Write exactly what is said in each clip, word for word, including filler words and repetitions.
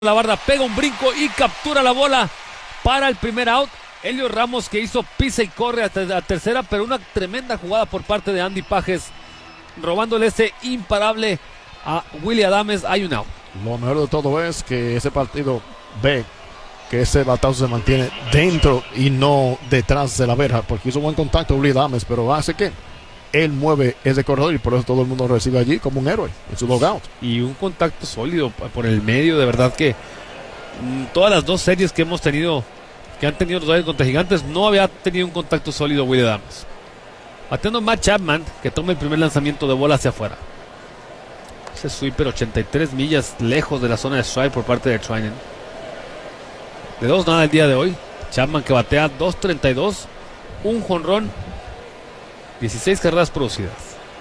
La barda pega un brinco y captura la bola para el primer out. Elio Ramos, que hizo pisa y corre a la tercera, pero una tremenda jugada por parte de Andy Pages, robándole ese imparable a Willy Adames. Hay un out. Lo mejor de todo es que ese partido ve que ese batazo se mantiene dentro y no detrás de la verja, porque hizo buen contacto Willy Adames, pero hace que él mueve ese corredor y por eso todo el mundo lo recibe allí como un héroe en su logout. Y un contacto sólido por el medio, de verdad que mm, todas las dos series que hemos tenido, que han tenido los Dodgers contra Gigantes, no había tenido un contacto sólido Willy Adames. Bateando Matt Chapman, que toma el primer lanzamiento de bola hacia afuera. Ese sweeper ochenta y tres millas lejos de la zona de strike por parte de Treinen. De dos nada el día de hoy. Chapman, que batea dos treinta y dos, un jonrón, dieciséis carreras producidas.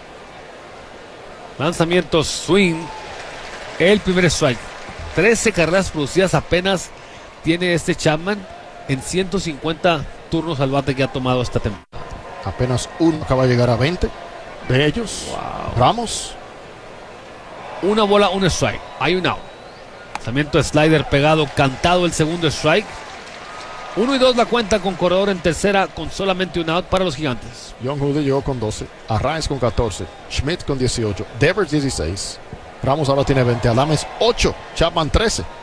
Lanzamiento swing, el primer strike. trece carreras producidas apenas tiene este Chapman en ciento cincuenta turnos al bate que ha tomado esta temporada. Apenas uno acaba de llegar a veinte de ellos. Wow. Ramos. Una bola, un strike. Hay un out. Lanzamiento de slider pegado, cantado el segundo strike. Uno y dos la cuenta con corredor en tercera, con solamente un out para los Gigantes. John Hoody llegó con doce, Arraez con catorce, Schmidt con dieciocho, Devers dieciséis, Ramos ahora tiene veinte, Adames ocho, Chapman trece.